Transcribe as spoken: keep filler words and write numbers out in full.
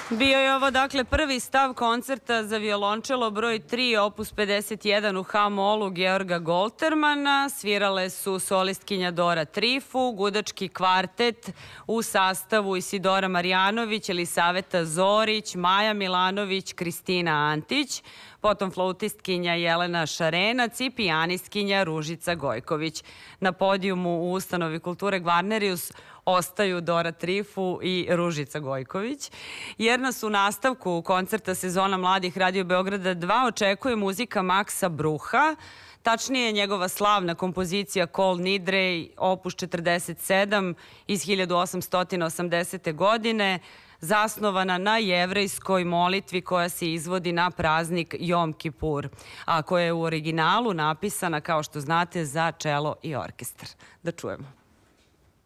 Bio je ovo, dakle, prvi stav koncerta za violončelo broj tri, opus pedeset jedan u H-molu Georga Goltermana. Svirale su solistkinja Dora Trifu, gudački kvartet u sastavu Isidora Marjanović, Elisaveta Zorić, Maja Milanović, Kristina Antić, potom flautistkinja Jelena Šarenac i pijanistkinja Ružica Gojković. Na podijumu u Ustanovi kulture Gvarnerius ostaju Dora Trifu i Ružica Gojković, jer nas u nastavku koncerta sezona Mladih Radio Beograda dva očekuje muzika Maksa Bruha, tačnije njegova slavna kompozicija Kol Nidrej, opus četrdeset sedam iz hiljadu osamsto osamdesete. godine, zasnovana na jevrejskoj molitvi koja se izvodi na praznik Jom Kipur, a koja je u originalu napisana, kao što znate, za čelo i orkestar. Da čujemo.